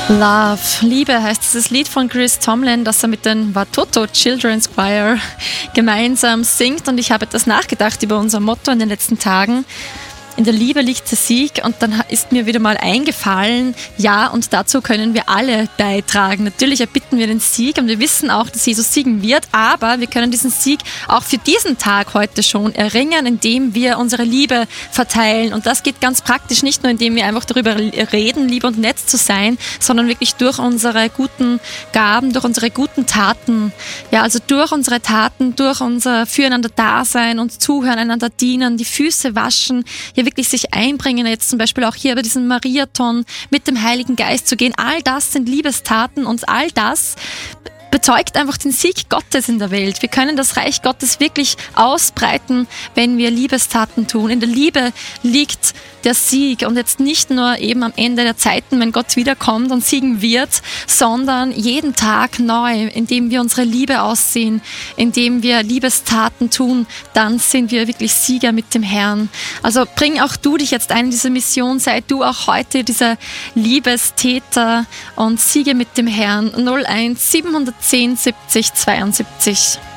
Love, Liebe heißt dieses Lied von Chris Tomlin, das er mit den Watoto Children's Choir gemeinsam singt. Und ich habe etwas nachgedacht über unser Motto in den letzten Tagen. In der Liebe liegt der Sieg, und dann ist mir wieder mal eingefallen, ja, und dazu können wir alle beitragen. Natürlich erbitten wir den Sieg, und wir wissen auch, dass Jesus siegen wird, aber wir können diesen Sieg auch für diesen Tag heute schon erringen, indem wir unsere Liebe verteilen. Und das geht ganz praktisch, nicht nur indem wir einfach darüber reden, lieb und nett zu sein, sondern wirklich durch unsere guten Gaben, durch unsere guten Taten. Ja, also durch unsere Taten, durch unser Füreinander-Dasein, uns zuhören, einander dienen, die Füße waschen, ja, wirklich sich einbringen, jetzt zum Beispiel auch hier bei diesem Mariathon mit dem Heiligen Geist zu gehen. All das sind Liebestaten, und all das bezeugt einfach den Sieg Gottes in der Welt. Wir können das Reich Gottes wirklich ausbreiten, wenn wir Liebestaten tun. In der Liebe liegt der Sieg, und jetzt nicht nur eben am Ende der Zeiten, wenn Gott wiederkommt und siegen wird, sondern jeden Tag neu, indem wir unsere Liebe aussehen, indem wir Liebestaten tun, dann sind wir wirklich Sieger mit dem Herrn. Also bring auch du dich jetzt ein in diese Mission, sei du auch heute dieser Liebestäter und siege mit dem Herrn. 01 710 70 72.